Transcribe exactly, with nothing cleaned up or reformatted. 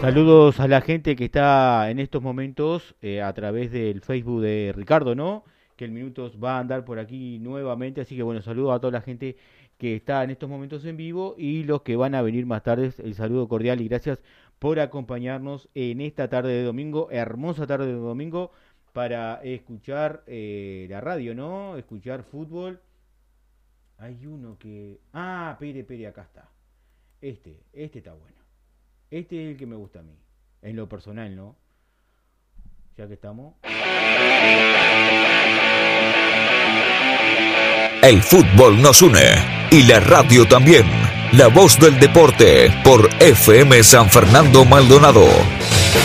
Saludos a la gente que está en estos momentos eh, a través del Facebook de Ricardo, ¿no? Que el Minutos va a andar por aquí nuevamente, así que bueno, saludos a toda la gente que está en estos momentos en vivo y los que van a venir más tarde. El saludo cordial y gracias por acompañarnos en esta tarde de domingo, hermosa tarde de domingo, para escuchar eh, la radio, ¿no? Escuchar fútbol. Hay uno que... Ah, pere, pere, acá está. Este, este está bueno. Este es el que me gusta a mí, en lo personal, ¿no? Ya que estamos. El fútbol nos une y la radio también. La voz del deporte por F M San Fernando Maldonado.